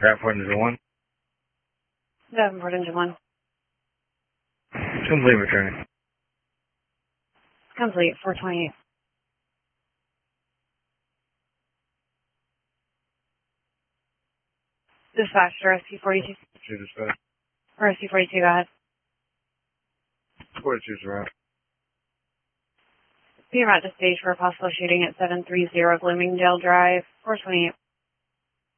Davenport Engine 1. Davenport Engine 1. Complete returning. Complete, 428. Dispatch to RSP-42. Dispatch. RSP-42, go ahead. 42's around. Be about to stage for a possible shooting at 730 Bloomingdale Drive, 428.